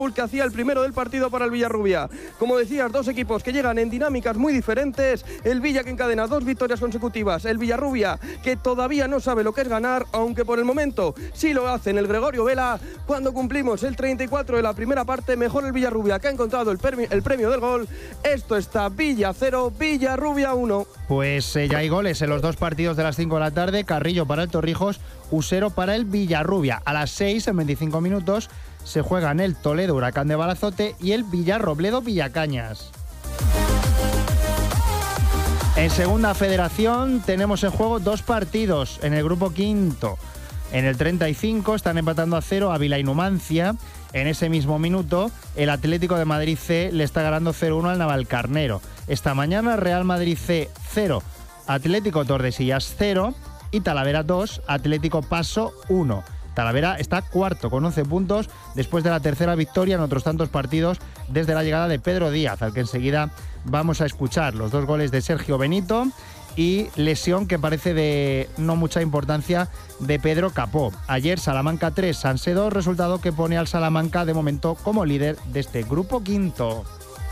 que hacía el primero del partido para el Villarrubia. Como decías, dos equipos que llegan en dinámicas muy diferentes. El Villa que encadena 2 victorias consecutivas. El Villarrubia que todavía no sabe lo que es ganar, aunque por el momento sí lo hace en el Gregorio Vela. Cuando cumplimos el 34 de la primera parte, mejor el Villarrubia, que ha encontrado el premio del gol. Esto está Villa 0, Villarrubia 1. Pues ya hay goles en los dos partidos de las 5 de la tarde. Carrillo para el Torrijos, Usero para el Villarrubia. A las 6, en 25 minutos, se juegan el Toledo Huracán de Balazote y el Villarrobledo Villacañas. En segunda federación tenemos en juego dos partidos en el grupo quinto. En el 35 están empatando a 0 Ávila y Numancia. En ese mismo minuto, el Atlético de Madrid C le está ganando 0-1 al Navalcarnero. Esta mañana, Real Madrid C 0, Atlético Tordesillas 0 y Talavera 2, Atlético Paso 1. Talavera está cuarto con 11 puntos después de la tercera victoria en otros tantos partidos desde la llegada de Pedro Díaz, al que enseguida vamos a escuchar. Los dos goles de Sergio Benito y lesión que parece de no mucha importancia de Pedro Capó. Ayer Salamanca 3, Sanse 2, resultado que pone al Salamanca de momento como líder de este grupo quinto.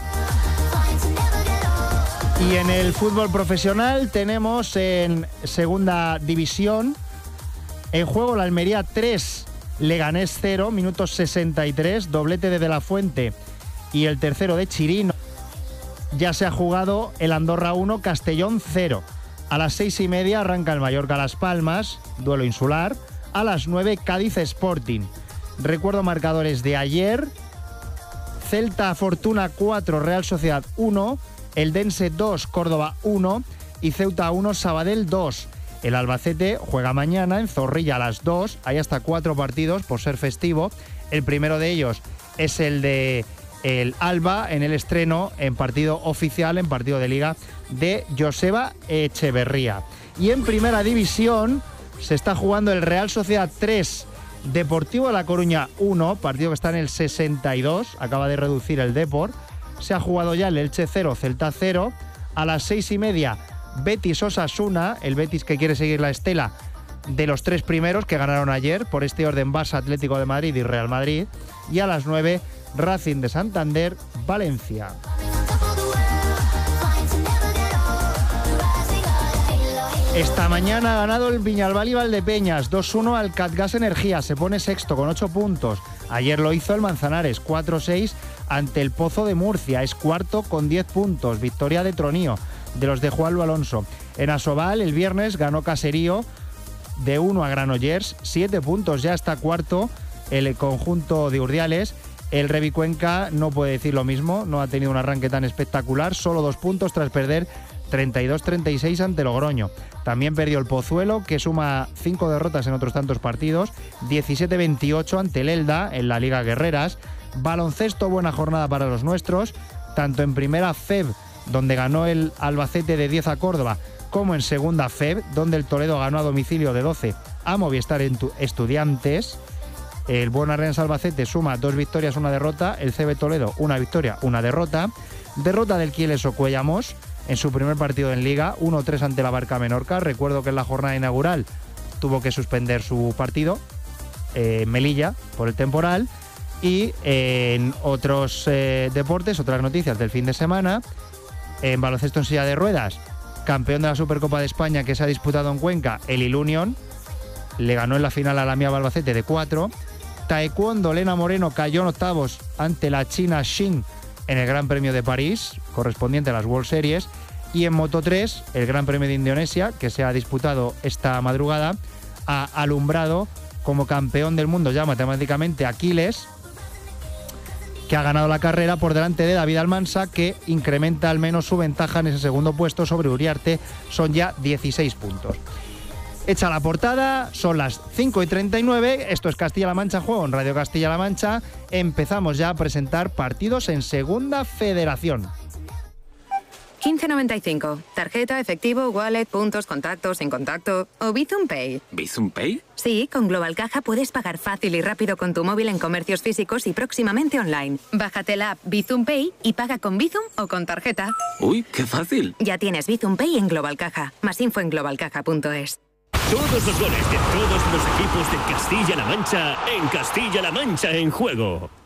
Y en el fútbol profesional tenemos en segunda división en juego la Almería 3, Leganés 0, minutos 63, doblete de la Fuente y el tercero de Chirino. Ya se ha jugado el Andorra 1, Castellón 0. A las 6:30 arranca el Mallorca Las Palmas, duelo insular. A las 9, Cádiz Sporting. Recuerdo marcadores de ayer: Celta Fortuna 4, Real Sociedad 1, Eldense 2, Córdoba 1 y Ceuta 1, Sabadell 2. El Albacete juega mañana en Zorrilla a las 2. Hay hasta 4 partidos por ser festivo. El primero de ellos es el de el Alba en el estreno en partido oficial, en partido de Liga, de Joseba Echeverría. Y en primera división se está jugando el Real Sociedad 3, Deportivo de La Coruña 1, partido que está en el 62, acaba de reducir el Depor. Se ha jugado ya el Elche 0, Celta 0. A las 6:30, Betis Osasuna, el Betis que quiere seguir la estela de los 3 primeros que ganaron ayer, por este orden Barça, Atlético de Madrid y Real Madrid. Y a las 9, Racing de Santander, Valencia. Esta mañana ha ganado el Viñalbal y Valdepeñas 2-1 al Catgas Energía, se pone sexto con 8 puntos. Ayer lo hizo el Manzanares 4-6 ante el Pozo de Murcia, es cuarto con 10 puntos. Victoria de Tronío, de los de Juan Alonso. En Asobal el viernes ganó Caserío de 1 a Granollers, 7 puntos, ya está cuarto el conjunto de Urdiales. El Revicuenca no puede decir lo mismo, no ha tenido un arranque tan espectacular, solo 2 puntos tras perder 32-36 ante Logroño. También perdió el Pozuelo, que suma 5 derrotas en otros tantos partidos, 17-28 ante el Elda en la Liga Guerreras. Baloncesto, buena jornada para los nuestros, tanto en primera FEB, donde ganó el Albacete de 10 a Córdoba, como en segunda FEB, donde el Toledo ganó a domicilio de 12 a Movistar Estudiantes. El Buenarrens Albacete suma 2 victorias, 1 derrota. El CB Toledo, 1 victoria, 1 derrota. Derrota del Quieles Ocuellamos en su primer partido en Liga, 1-3 ante la Barca Menorca. Recuerdo que en la jornada inaugural tuvo que suspender su partido, Melilla, por el temporal. Y en otros deportes, otras noticias del fin de semana, en baloncesto en silla de ruedas, campeón de la Supercopa de España que se ha disputado en Cuenca, el Ilunion, le ganó en la final a la Mía Albacete de 4. Taekwondo, Lena Moreno cayó en octavos ante la China Xin en el Gran Premio de París, correspondiente a las World Series. Y en Moto 3, el Gran Premio de Indonesia, que se ha disputado esta madrugada, ha alumbrado como campeón del mundo ya matemáticamente Aquiles, que ha ganado la carrera por delante de David Almansa, que incrementa al menos su ventaja en ese segundo puesto sobre Uriarte. Son ya 16 puntos. Hecha la portada, son las 5:39, esto es Castilla-La Mancha Juego en Radio Castilla-La Mancha. Empezamos ya a presentar partidos en Segunda Federación. 15.95. Tarjeta, efectivo, wallet, puntos, contactos, en contacto o Bizum Pay. ¿Bizum Pay? Sí, con Global Caja puedes pagar fácil y rápido con tu móvil en comercios físicos y próximamente online. Bájate la app Bizum Pay y paga con Bizum o con tarjeta. ¡Uy, qué fácil! Ya tienes Bizum Pay en Global Caja. Más info en globalcaja.es. Todos los goles de todos los equipos de Castilla-La Mancha en Castilla-La Mancha en Juego.